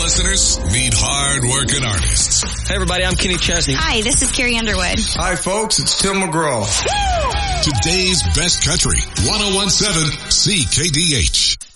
listeners, meet hard-working artists. Hey, everybody, I'm Kenny Chesney. Hi, this is Carrie Underwood. Hi, folks, it's Tim McGraw. Today's best country, 101.7 CKDH.